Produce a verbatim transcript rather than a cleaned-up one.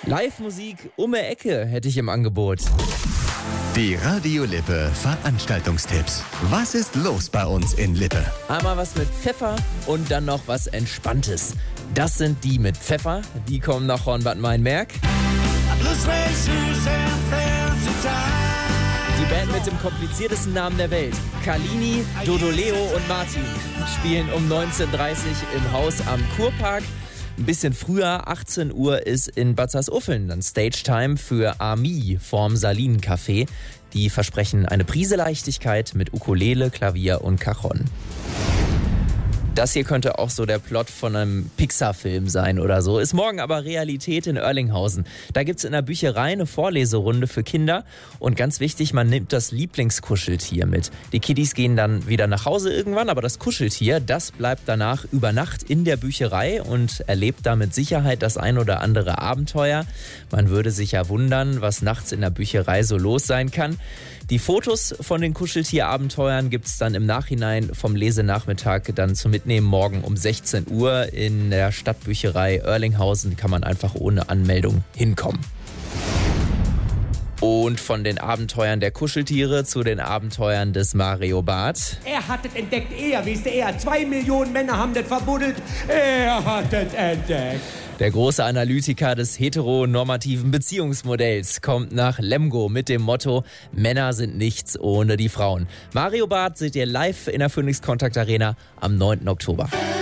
Live-Musik um die Ecke hätte ich im Angebot. Die Radio Lippe Veranstaltungstipps. Was ist los bei uns in Lippe? Einmal was mit Pfeffer und dann noch was Entspanntes. Das sind die mit Pfeffer, die kommen nach Hornbad Meinberg. Die Band mit dem kompliziertesten Namen der Welt, Carlini, Dodoleo und Martin, spielen um neunzehn Uhr dreißig im Haus am Kurpark. Ein bisschen früher, achtzehn Uhr, ist in Bad Salzuffeln dann Stage-Time für Ami vorm Salinen-Café. Die versprechen eine Prise Leichtigkeit mit Ukulele, Klavier und Cajon. Das hier könnte auch so der Plot von einem Pixar-Film sein oder so. Ist morgen aber Realität in Oerlinghausen. Da gibt's in der Bücherei eine Vorleserunde für Kinder. Und ganz wichtig, man nimmt das Lieblingskuscheltier mit. Die Kiddies gehen dann wieder nach Hause irgendwann, aber das Kuscheltier, das bleibt danach über Nacht in der Bücherei und erlebt da mit Sicherheit das ein oder andere Abenteuer. Man würde sich ja wundern, was nachts in der Bücherei so los sein kann. Die Fotos von den Kuscheltierabenteuern gibt's dann im Nachhinein vom Lesenachmittag dann zum Mitnehmen morgen um sechzehn Uhr in der Stadtbücherei Oerlinghausen. Kann man einfach ohne Anmeldung hinkommen. Und von den Abenteuern der Kuscheltiere zu den Abenteuern des Mario Barth. Er hat es entdeckt, er, wie ist er? Zwei Millionen Männer haben das verbuddelt. Er hat es entdeckt. Der große Analytiker des heteronormativen Beziehungsmodells kommt nach Lemgo mit dem Motto: Männer sind nichts ohne die Frauen. Mario Barth seht ihr live in der Phoenix Contact Arena am neunten Oktober.